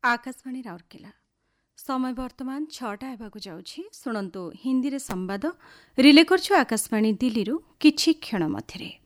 आकाशवाणी राउरकेला समय वर्तमान 6टा हेबाकु जाउछि। शुणन्तु हिंदी रे संवाद रिले करछु आकाशवाणी दिल्ली रु किछि क्षण मध्यरे।